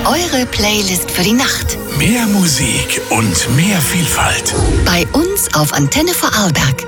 Eure Playlist für die Nacht. Mehr Musik und mehr Vielfalt. Bei uns auf Antenne Vorarlberg.